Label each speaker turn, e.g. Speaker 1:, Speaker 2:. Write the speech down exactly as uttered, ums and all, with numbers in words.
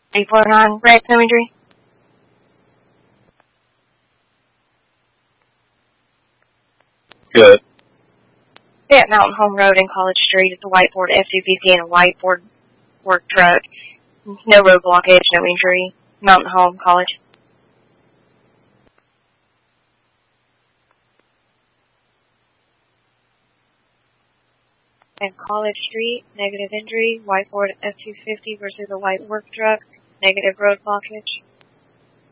Speaker 1: three four nine, Rex, no injury.
Speaker 2: Good.
Speaker 1: Yeah, Mountain Home Road and College Street. It's a white Ford S two fifty and a white Ford work truck. No road blockage, no injury. Mountain Home, College. And College Street, negative injury. White Ford F two fifty versus a white work truck. Negative road blockage.